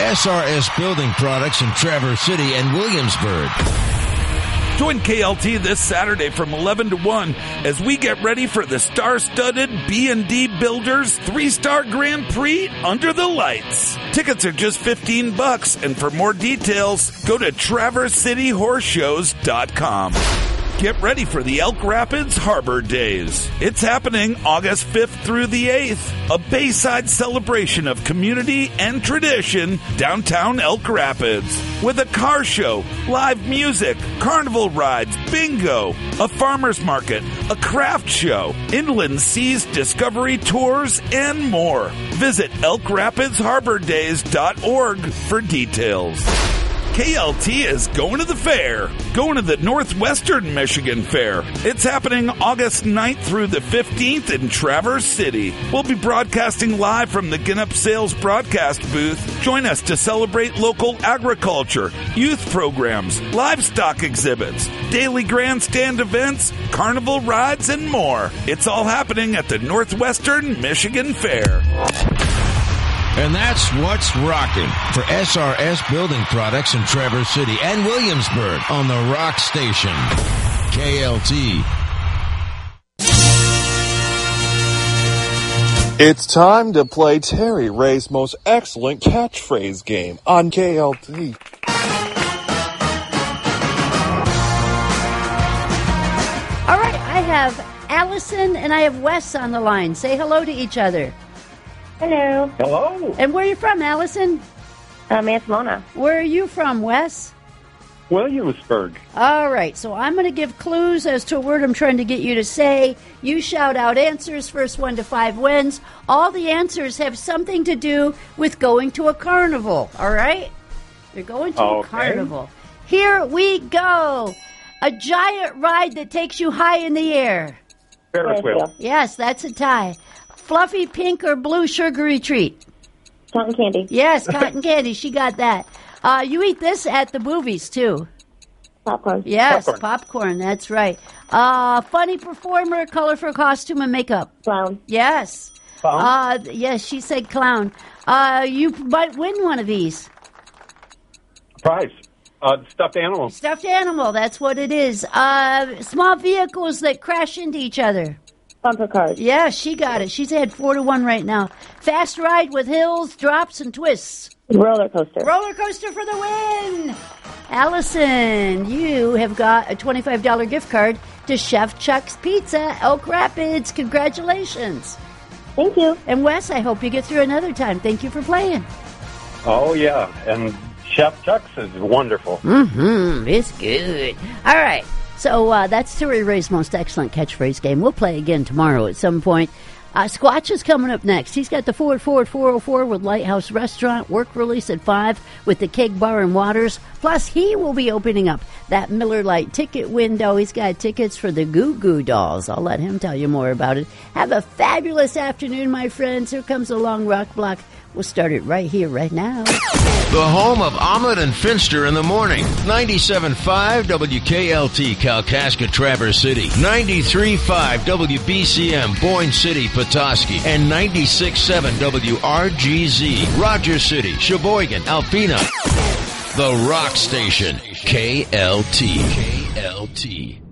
SRS Building Products in Traverse City and Williamsburg. Join KLT this Saturday from 11 to 1 as we get ready for the star-studded B&D Builders 3-Star Grand Prix Under the Lights. Tickets are just $15, and for more details, go to TraverseCityHorseShows.com. Get ready for the Elk Rapids Harbor Days. It's happening August 5th through the 8th. A Bayside celebration of community and tradition downtown Elk Rapids. With a car show, live music, carnival rides, bingo, a farmer's market, a craft show, inland seas discovery tours, and more. Visit elkrapidsharbordays.org for details. KLT is going to the fair, going to the Northwestern Michigan Fair. It's happening August 9th through the 15th in Traverse City. We'll be broadcasting live from the Ginup Sales broadcast booth. Join us to celebrate local agriculture, youth programs, livestock exhibits, daily grandstand events, carnival rides, and more. It's all happening at the Northwestern Michigan Fair. And that's what's rocking for SRS Building Products in Traverse City and Williamsburg on the Rock Station. KLT. It's time to play Terry Ray's most excellent catchphrase game on KLT. All right, I have Allison and I have Wes on the line. Say hello to each other. Hello. Hello. And where are you from, Allison? Mansamona. Where are you from, Wes? Williamsburg. All right, so I'm going to give clues as to a word I'm trying to get you to say. You shout out answers. First 1 to 5 wins. All the answers have something to do with going to a carnival, all right? You're going to a carnival. Here we go. A giant ride that takes you high in the air. Ferris wheel. Yes, that's a tie. Fluffy pink or blue sugary treat? Cotton candy. Yes, cotton candy. She got that. You eat this at the movies, too. Popcorn. Yes, popcorn. That's right. Funny performer, colorful costume, and makeup. Clown. Yes. Clown? Yes, she said clown. You might win one of these. Prize. Stuffed animal. Stuffed animal. That's what it is. Small vehicles that crash into each other. Bumper cars. Yeah, she got it. She's had 4 to 1 right now. Fast ride with hills, drops, and twists. Roller coaster. Roller coaster for the win. Allison, you have got a $25 gift card to Chef Chuck's Pizza, Elk Rapids. Congratulations. Thank you. And Wes, I hope you get through another time. Thank you for playing. Oh, yeah. And Chef Chuck's is wonderful. It's good. All right. So that's Terry Ray's most excellent catchphrase game. We'll play again tomorrow at some point. Squatch is coming up next. He's got the Ford 404 with Lighthouse Restaurant, work release at 5 with the Keg Bar and Waters. Plus, he will be opening up that Miller Lite ticket window. He's got tickets for the Goo Goo Dolls. I'll let him tell you more about it. Have a fabulous afternoon, my friends. Here comes a long rock block. We'll start it right here, right now. The home of Omelet and Finster in the morning. 97.5 WKLT, Kalkaska, Traverse City. 93.5 WBCM, Boyne City, Petoskey. And 96.7 WRGZ, Rogers City, Sheboygan, Alpena. The Rock Station, KLT. KLT.